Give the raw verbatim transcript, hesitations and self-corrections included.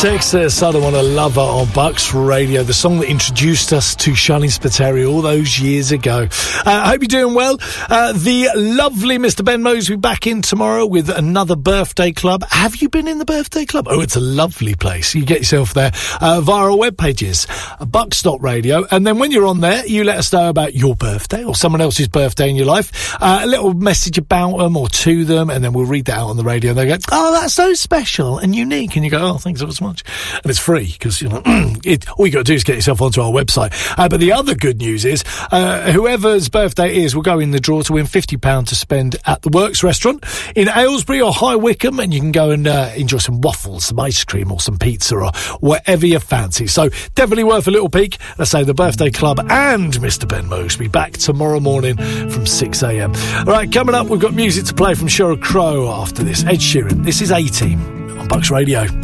Texas, I Don't Want to Love Her on Bucks Radio, the song that introduced us to Charlene Spiteri all those years ago. I uh, hope you're doing well. Uh, the lovely Mister Ben Moseby back in tomorrow with another birthday club. Have you been in the birthday club? Oh, it's a lovely place. You get yourself there uh, via our web pages, bucks dot radio, and then when you're on there, you let us know about your birthday or someone else's birthday in your life. Uh, a little message about them or to them, and then we'll read that out on the radio, and they go, oh, that's so special and unique, and you go, oh, thanks ever so much. And it's free because, you know, it, all you got to do is get yourself onto our website. Uh, but the other good news is uh, whoever's birthday is will go in the draw to win fifty pounds to spend at the Works restaurant in Aylesbury or High Wycombe, and you can go and uh, enjoy some waffles, some ice cream or some pizza or whatever you fancy. So definitely worth a little peek. Let's say the birthday club and Mister Ben Moseby back tomorrow morning from six a.m. All right, coming up, we've got music to play from Sheryl Crow after this. Ed Sheeran. This is A-Team on Bucks Radio.